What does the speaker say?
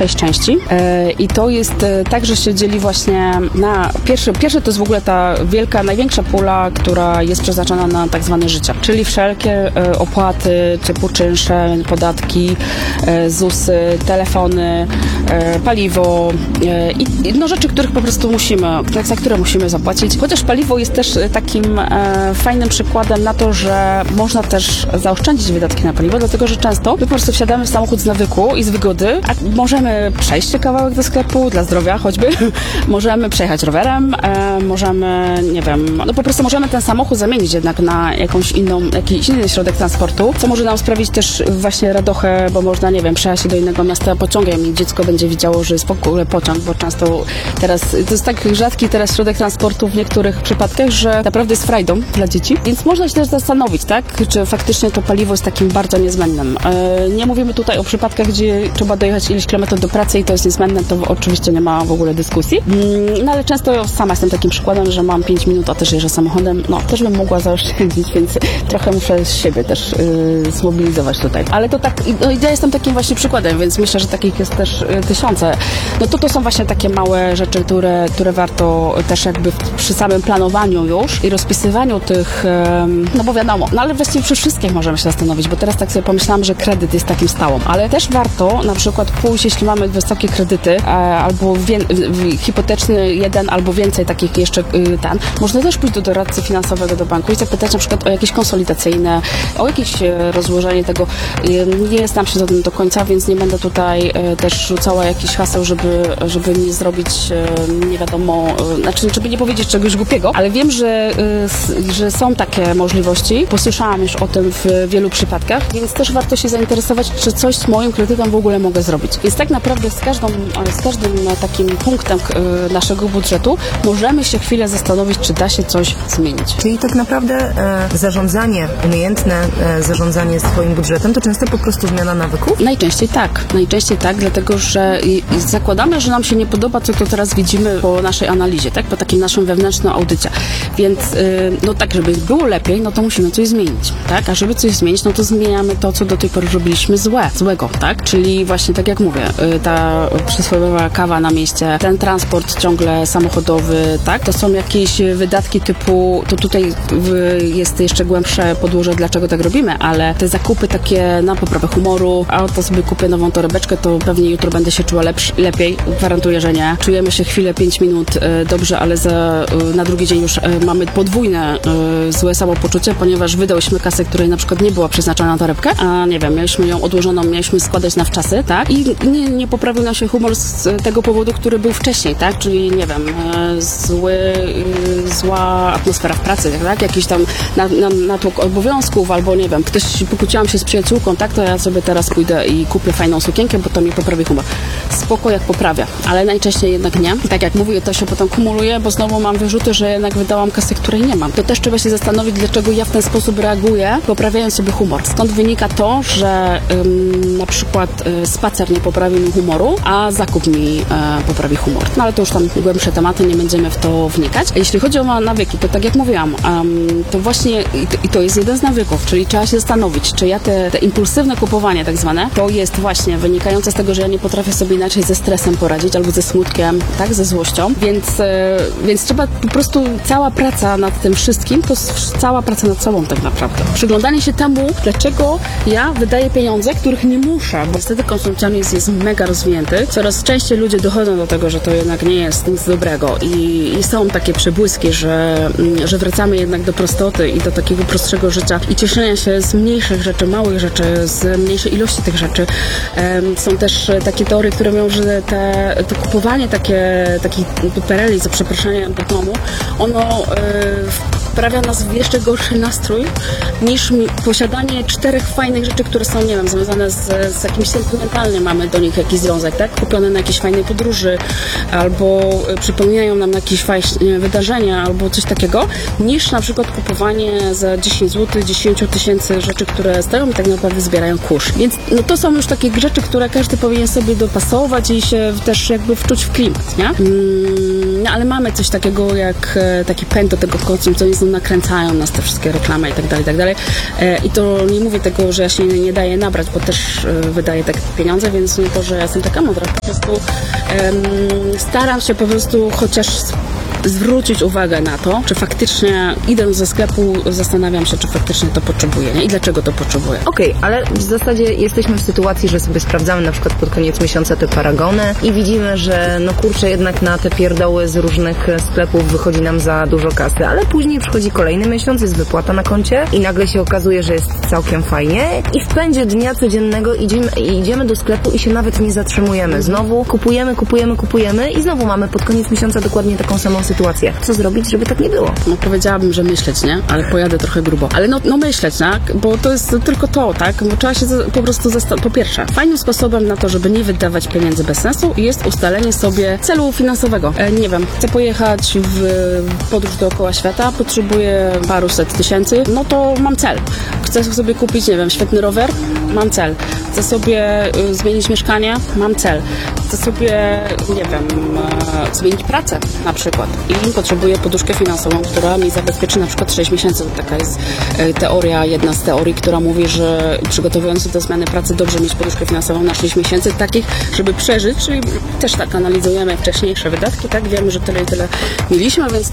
6 części i to jest tak, że się dzieli właśnie na pierwsze to jest w ogóle ta największa pula, która jest przeznaczona na tak zwane życie, czyli wszelkie opłaty, typu czynsze, podatki, ZUS-y, telefony, paliwo i no rzeczy, których po prostu za które musimy zapłacić. Chociaż paliwo jest też takim fajnym przykładem na to, że można też zaoszczędzić wydatki na paliwo, dlatego że często my po prostu wsiadamy w samochód z nawyku i z wygody, a możemy przejść kawałek do sklepu, dla zdrowia choćby, możemy przejechać rowerem, możemy, nie wiem, no po prostu możemy ten samochód zamienić jednak na jakiś inny środek transportu, co może nam sprawić też właśnie radochę, bo można, nie wiem, przejechać się do innego miasta pociągiem i dziecko będzie widziało, że jest w ogóle pociąg, bo często teraz, to jest tak rzadki teraz środek transportu w niektórych przypadkach, że naprawdę jest frajdą dla dzieci, więc można się też zastanowić, tak, czy faktycznie to paliwo jest takim bardzo niezbędnym. Nie mówimy tutaj o przypadkach, gdzie trzeba dojechać ileś kilometrów do pracy i to jest niezbędne, to oczywiście nie ma w ogóle dyskusji. No ale często sama jestem takim przykładem, że mam 5 minut, a też jeżdżę samochodem, no też bym mogła zaoszczędzić, więc trochę muszę z siebie też zmobilizować tutaj. Ale to tak, no ja jestem takim właśnie przykładem, więc myślę, że takich jest też tysiące. No to są właśnie takie małe rzeczy, które warto też jakby przy samym planowaniu już i rozpisywaniu tych, no bo wiadomo, no ale właściwie przy wszystkich możemy się zastanowić, bo teraz tak sobie pomyślałam, że kredyt jest takim stałą, ale też warto na przykład pójść, jeśli mamy wysokie kredyty, albo hipoteczny jeden albo więcej takich jeszcze można też pójść do doradcy finansowego do banku i zapytać na przykład o jakieś konsolidacyjne, o jakieś rozłożenie tego. Nie znam się za tym do końca, więc nie będę tutaj też rzucała jakichś haseł, żeby nie zrobić nie wiadomo, znaczy żeby nie powiedzieć czegoś głupiego, ale wiem, że są takie możliwości. Posłyszałam już o tym w wielu przypadkach, więc też warto się zainteresować, czy coś z moim kredytem w ogóle mogę zrobić. Więc tak naprawdę z każdym takim punktem naszego budżetu możemy się chwilę zastanowić, czy da się coś zmienić. Czyli tak naprawdę umiejętne zarządzanie swoim budżetem to często po prostu zmiana nawyków? Najczęściej tak, dlatego że zakładamy, że nam się nie podoba, co to teraz widzimy po naszej analizie, tak? Po takim naszym wewnętrznym audycie. Więc no tak, żeby było lepiej, no to musimy coś zmienić, tak? A żeby coś zmienić, no to zmieniamy to, co do tej pory robiliśmy złego, tak? Czyli właśnie tak jak mówię, ta przysłowiowa kawa na mieście, ten transport ciągle samochodowy, tak? To są jakieś wydatki typu, to tutaj jest jeszcze głębsze podłoże, dlaczego tak robimy, ale te zakupy takie na poprawę humoru, a to sobie kupię nową torebeczkę, to pewnie jutro będę się czuła lepiej, gwarantuję, że nie. Czujemy się chwilę 5 minut dobrze, ale na drugi dzień już mamy podwójne złe samopoczucie, ponieważ wydałyśmy kasę, której na przykład nie była przeznaczona na torebkę, a nie wiem, mieliśmy ją odłożoną, mieliśmy składać na wczasy, tak? I nie poprawił nam się humor z tego powodu, który był wcześniej, tak? Czyli nie wiem, zła atmosfera w pracy, tak? Jakiś tam natłok obowiązków, albo nie wiem, pokłóciłam się z przyjaciółką, tak? To ja sobie teraz pójdę i kupię fajną sukienkę, bo to mi poprawi humor. Spoko, jak poprawia, ale najczęściej jednak nie. Tak jak mówię, to się potem kumuluje, bo znowu mam wyrzuty, że jednak wydałam kasę, której nie mam. To też trzeba się zastanowić, dlaczego ja w ten sposób reaguję, poprawiając sobie humor. Skąd wynika to, że na przykład spacer nie poprawi mi humoru, a zakup mi poprawi humor. No ale to już tam głębsze tematy, nie będziemy w to wnikać. A jeśli chodzi o nawyki, to tak jak mówiłam, to właśnie i to jest jeden z nawyków, czyli trzeba się zastanowić, czy ja te impulsywne kupowanie tak zwane, to jest właśnie wynikające z tego, że ja nie potrafię sobie inaczej ze stresem poradzić, albo ze smutkiem, tak, ze złością, więc trzeba po prostu cała praca nad tym wszystkim, to cała praca nad sobą tak naprawdę. Przyglądanie się temu, dlaczego ja wydaję pieniądze, których nie muszę, bo niestety konsumpcjonizm jest mega rozwinięty. Coraz częściej ludzie dochodzą do tego, że to jednak nie jest nic dobrego i są takie przebłyski, że wracamy jednak do prostoty i do takiego prostszego życia i cieszenia się z mniejszych rzeczy, małych rzeczy, z mniejszej ilości tych rzeczy. Są też takie teorie, które mówią, że to kupowanie takich dupereli, za przeproszeniem do domu, ono wprawia nas w jeszcze gorszy nastrój niż posiadanie 4 fajnych rzeczy, które są, nie wiem, związane z jakimś sentymentalnym, mamy do nich jakiś związek, tak? Kupione na jakiejś fajnej podróży, albo przypominają nam jakieś fajne wydarzenia, albo coś takiego, niż na przykład kupowanie za 10 zł, 10 tysięcy rzeczy, które stoją i tak naprawdę zbierają kurz. Więc no to są już takie rzeczy, które każdy powinien sobie dopasować i się też jakby wczuć w klimat, nie? ale mamy coś takiego jak taki pęd do tego konsumpcjonizmu, nakręcają nas te wszystkie reklamy i tak dalej, i tak dalej. I to nie mówię tego, że ja się nie daję nabrać, bo też wydaję takie pieniądze, więc nie to, że ja jestem taka mądra. Po prostu staram się po prostu chociaż zwrócić uwagę na to, czy faktycznie idąc ze sklepu zastanawiam się, czy faktycznie to potrzebuję, nie? I dlaczego to potrzebuję. Okej, ale w zasadzie jesteśmy w sytuacji, że sobie sprawdzamy na przykład pod koniec miesiąca te paragony i widzimy, że no kurczę, jednak na te pierdoły z różnych sklepów wychodzi nam za dużo kasy, ale później przychodzi kolejny miesiąc, jest wypłata na koncie i nagle się okazuje, że jest całkiem fajnie i w pędzie dnia codziennego idziemy do sklepu i się nawet nie zatrzymujemy. Znowu kupujemy i znowu mamy pod koniec miesiąca dokładnie taką samą sytuację. Co zrobić, żeby tak nie było? No powiedziałabym, że myśleć, nie? Ale pojadę trochę grubo. Ale no myśleć, tak? Bo to jest tylko to, tak? Bo trzeba się po prostu po pierwsze, fajnym sposobem na to, żeby nie wydawać pieniędzy bez sensu jest ustalenie sobie celu finansowego. Nie wiem, chcę pojechać w podróż dookoła świata, potrzebuję paruset tysięcy, no to mam cel. Chcę sobie kupić, nie wiem, świetny rower, mam cel. Chcę sobie zmienić mieszkanie, mam cel. Chcę sobie, nie wiem, zmienić pracę na przykład i potrzebuję poduszkę finansową, która mi zabezpieczy na przykład 6 miesięcy. Taka jest teoria, jedna z teorii, która mówi, że przygotowując się do zmiany pracy dobrze mieć poduszkę finansową na 6 miesięcy takich, żeby przeżyć, czyli też tak analizujemy wcześniejsze wydatki, tak, wiemy, że tyle i tyle mieliśmy, więc